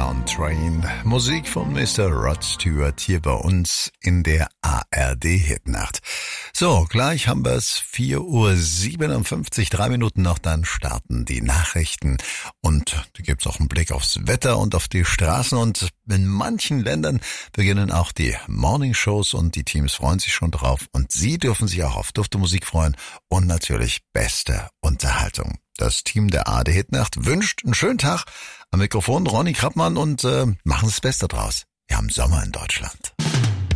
Down Train. Musik von Mr. Rod Stewart hier bei uns in der ARD-Hitnacht. So, gleich haben wir es 4:57 Uhr, 3 Minuten noch, dann starten die Nachrichten. Und da gibt's auch einen Blick aufs Wetter und auf die Straßen. Und in manchen Ländern beginnen auch die Morningshows und die Teams freuen sich schon drauf. Und Sie dürfen sich auch auf dufte Musik freuen und natürlich beste Unterhaltung. Das Team der ARD-Hitnacht wünscht einen schönen Tag. Am Mikrofon Ronny Krappmann und machen Sie das Beste draus. Wir haben Sommer in Deutschland.